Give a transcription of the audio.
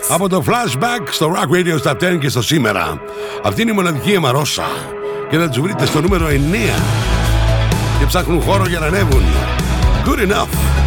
Από το Flashback στο Rock Radio στα 10 και στο σήμερα. Αυτή είναι η μοναδική Αμαρόσα. Και θα τους βρείτε στο νούμερο 9. Και ψάχνουν χώρο για να ανέβουν. Good enough.